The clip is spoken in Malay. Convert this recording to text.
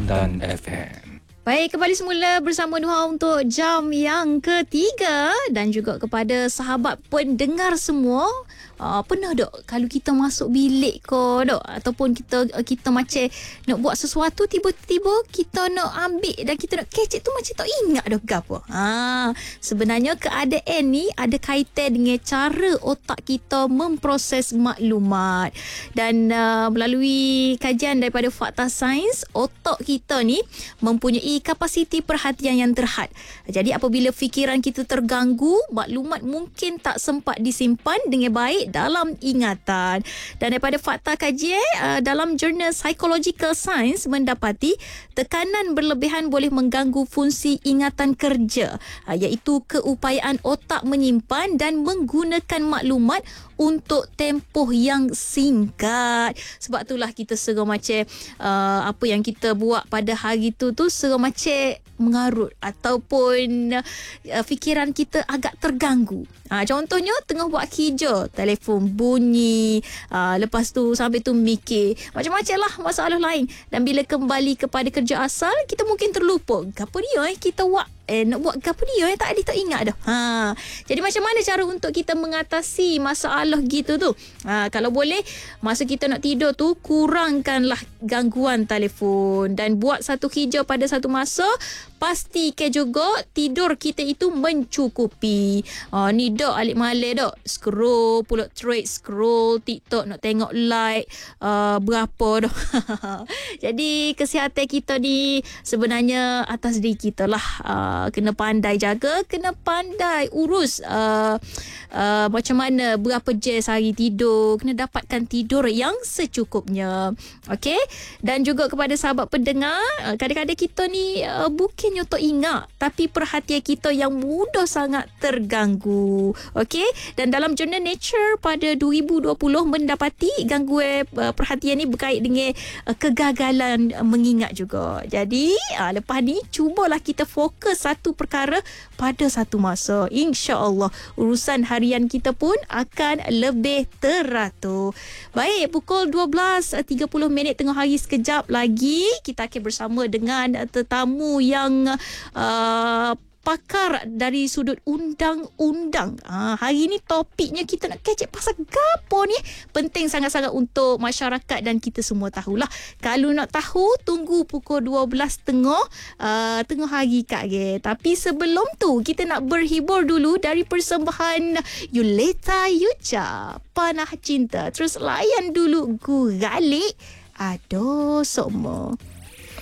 Kuantan FM. Baik, kembali semula bersama Nuha untuk jam yang ketiga. Dan juga kepada sahabat pendengar semua, pernah tak kalau kita masuk bilik ke tak, ataupun kita macam nak buat sesuatu, tiba-tiba kita nak ambil dan kita nak kecek tu macam tak ingat dah ke apa. Sebenarnya keadaan ni ada kaitan dengan cara otak kita memproses maklumat. Dan melalui kajian daripada fakta sains, otak kita ni mempunyai kapasiti perhatian yang terhad. Jadi apabila fikiran kita terganggu, maklumat mungkin tak sempat disimpan dengan baik dalam ingatan. Dan daripada fakta kajian dalam jurnal Psychological Science mendapati tekanan berlebihan boleh mengganggu fungsi ingatan kerja, iaitu keupayaan otak menyimpan dan menggunakan maklumat untuk tempoh yang singkat. Sebab itulah kita serah macam apa yang kita buat pada hari tu serah macam mengarut ataupun fikiran kita agak terganggu. Contohnya tengah buat kerja, telefon bunyi, lepas tu sampai tu mikir macam-macam lah masalah lain. Dan bila kembali kepada kerja asal, kita mungkin terlupa apa dia kita buat nak buat apa dia tak ingat dah. Jadi macam mana cara untuk kita mengatasi masalah gitu tu? Kalau boleh, masa kita nak tidur tu kurangkanlah gangguan telefon dan buat satu kerja pada satu masa. Pastikan juga tidur kita itu mencukupi. Ni dak alik malai dak scroll pula thread, scroll TikTok nak tengok like berapa dah. Jadi kesihatan kita ni sebenarnya atas diri kita lah. Kena pandai jaga, kena pandai urus macam mana berapa jam sehari tidur, kena dapatkan tidur yang secukupnya. Okey, dan juga kepada sahabat pendengar, kadang-kadang kita ni bukannya tak ingat, tapi perhatian kita yang mudah sangat terganggu. Okey, dan dalam jurnal Nature pada 2020 mendapati gangguan perhatian ni berkait dengan kegagalan mengingat juga. Jadi lepas ni cubalah kita fokus satu perkara pada satu masa. InsyaAllah urusan harian kita pun akan lebih teratur. Baik, pukul 12.30 tengah hari, sekejap lagi kita akan bersama dengan tetamu yang pakar dari sudut undang-undang. Hari ni topiknya kita nak kecek pasal gapo ni. Penting sangat-sangat untuk masyarakat dan kita semua tahulah. Kalau nak tahu, tunggu pukul 12.30 tengah hari Kak Ge. Tapi sebelum tu, kita nak berhibur dulu dari persembahan Yuleta Yuca, Panah Cinta. Terus layan dulu Guralik Ado Somo.